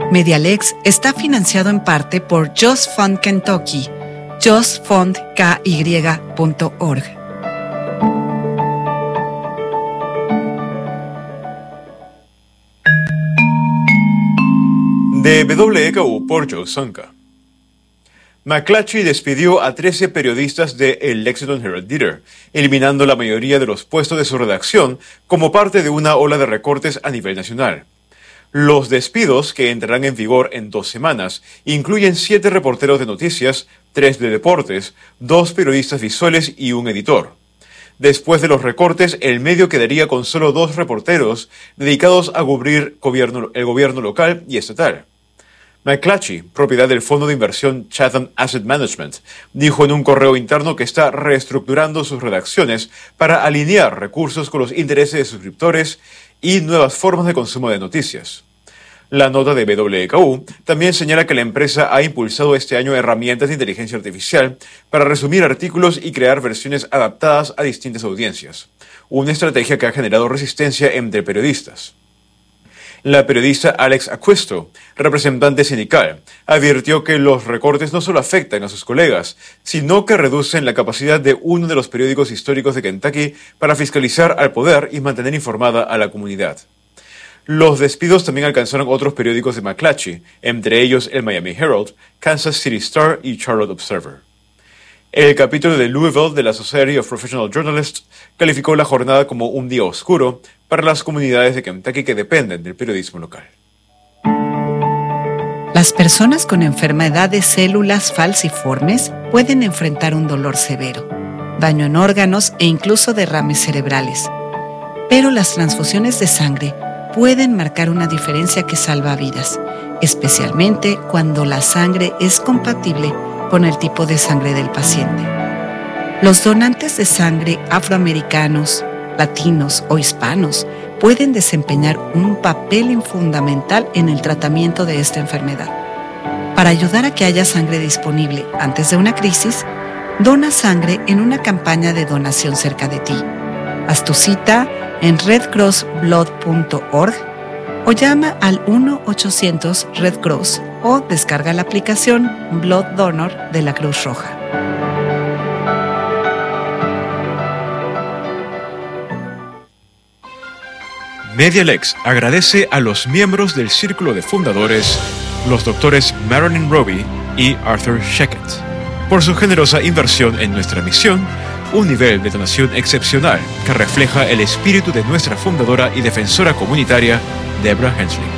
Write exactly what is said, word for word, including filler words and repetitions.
Medialex está financiado en parte por Just Fund Kentucky, just fund k y punto org. De W K U por Joe Sonka. McClatchy despidió a trece periodistas de el Lexington Herald-Leader, eliminando la mayoría de los puestos de su redacción como parte de una ola de recortes a nivel nacional. Los despidos, que entrarán en vigor en dos semanas, incluyen siete reporteros de noticias, tres de deportes, dos periodistas visuales y un editor. Después de los recortes, el medio quedaría con solo dos reporteros dedicados a cubrir gobierno, el gobierno local y estatal. McClatchy, propiedad del fondo de inversión Chatham Asset Management, dijo en un correo interno que está reestructurando sus redacciones para alinear recursos con los intereses de suscriptores y nuevas formas de consumo de noticias. La nota de W K U también señala que la empresa ha impulsado este año herramientas de inteligencia artificial para resumir artículos y crear versiones adaptadas a distintas audiencias, una estrategia que ha generado resistencia entre periodistas. La periodista Alex Aquisto, representante sindical, advirtió que los recortes no solo afectan a sus colegas, sino que reducen la capacidad de uno de los periódicos históricos de Kentucky para fiscalizar al poder y mantener informada a la comunidad. Los despidos también alcanzaron otros periódicos de McClatchy, entre ellos el Miami Herald, Kansas City Star y Charlotte Observer. El capítulo de Louisville de la Society of Professional Journalists calificó la jornada como un día oscuro para las comunidades de Kentucky que dependen del periodismo local. Las personas con enfermedad de células falciformes pueden enfrentar un dolor severo, daño en órganos e incluso derrames cerebrales. Pero las transfusiones de sangre pueden marcar una diferencia que salva vidas, especialmente cuando la sangre es compatible con el tipo de sangre del paciente. Los donantes de sangre afroamericanos, latinos o hispanos pueden desempeñar un papel fundamental en el tratamiento de esta enfermedad. Para ayudar a que haya sangre disponible antes de una crisis, dona sangre en una campaña de donación cerca de ti. Haz tu cita en red cross blood punto org o llama al uno ochocientos red cross o descarga la aplicación Blood Donor de la Cruz Roja. Medialex agradece a los miembros del Círculo de Fundadores, los doctores Marilyn Roby y Arthur Sheckett, por su generosa inversión en nuestra misión, un nivel de donación excepcional que refleja el espíritu de nuestra fundadora y defensora comunitaria, Deborah Hensley.